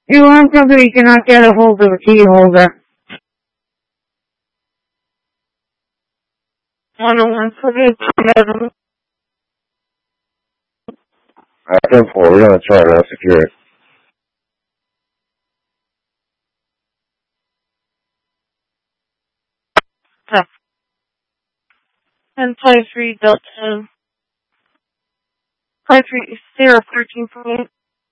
You want something you cannot get a hold of a key holder. 101 for the Alright, 10-4, we're gonna try to secure it. tough. 10-3 Delta. 5-3 Sarah 13-8.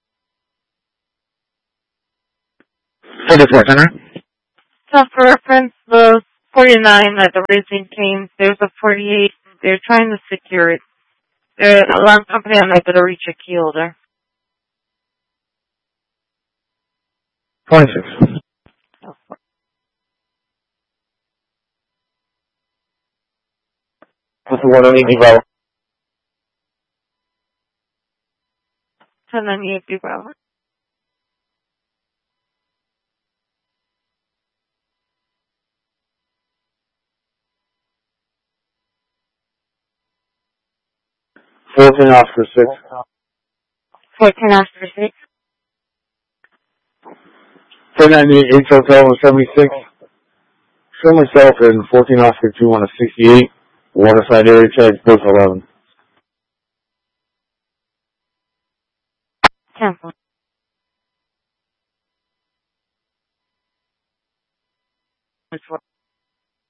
44 Center. So for reference, the 49 at the Raising Cane's, there's a 48. They're trying to secure it. The alarm company I'm able to reach a key holder. 26. What's the one on ED Bravo? 1098 Bravo. Oscar 6. 14 after 6. 1098 Hotel 176. Show myself in 14 Oscar 2 on a 68. Waterside area check, post 11. 10-4.